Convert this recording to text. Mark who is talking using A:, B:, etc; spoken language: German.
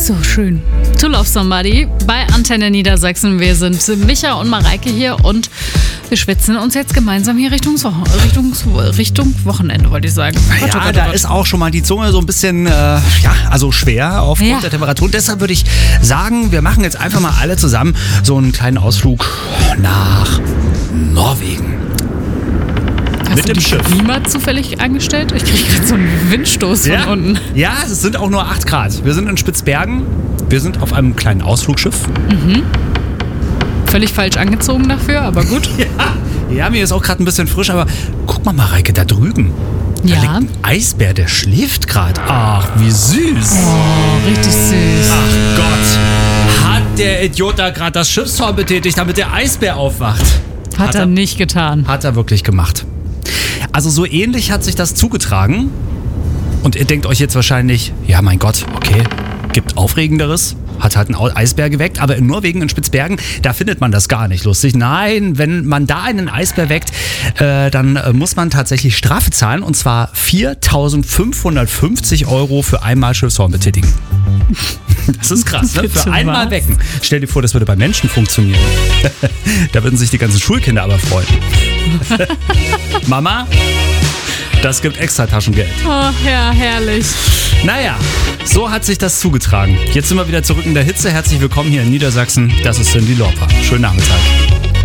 A: So schön. To Love Somebody bei Antenne Niedersachsen. Wir sind Micha und Mareike hier und wir schwitzen uns jetzt gemeinsam hier Richtung Wochenende, wollte ich sagen.
B: Ja, da ist auch schon mal die Zunge so ein bisschen schwer aufgrund der Temperatur. Deshalb würde ich sagen, wir machen jetzt einfach mal alle zusammen so einen kleinen Ausflug nach Norwegen.
A: Hast du die Klima zufällig angestellt? Ich kriege gerade so einen Windstoß von unten.
B: Ja, es sind auch nur 8 Grad. Wir sind in Spitzbergen. Wir sind auf einem kleinen Ausflugsschiff.
A: Mhm. Völlig falsch angezogen dafür, aber gut.
B: Ja, mir ist auch gerade ein bisschen frisch, aber guck mal, Mareike, da drüben. Da liegt ein Eisbär, der schläft gerade. Ach, wie süß.
A: Oh, richtig süß.
B: Ach Gott. Hat der Idiot da gerade das Schiffstor betätigt, damit der Eisbär aufwacht?
A: Hat er nicht getan.
B: Hat er wirklich gemacht. Also so ähnlich hat sich das zugetragen. Und ihr denkt euch jetzt wahrscheinlich, ja mein Gott, okay, gibt Aufregenderes. Hat halt einen Eisbär geweckt, aber in Norwegen, in Spitzbergen, da findet man das gar nicht lustig. Nein, wenn man da einen Eisbär weckt, dann muss man tatsächlich Strafe zahlen, und zwar 4.550 € für einmal Schiffshorn betätigen. Das ist krass, ne? Für einmal wecken. Stell dir vor, das würde bei Menschen funktionieren. Da würden sich die ganzen Schulkinder aber freuen. Mama, das gibt extra Taschengeld.
A: Oh, ja, herrlich.
B: Naja, so hat sich das zugetragen. Jetzt sind wir wieder zurück in der Hitze. Herzlich willkommen hier in Niedersachsen. Das ist Cyndi Lauper. Schönen Nachmittag.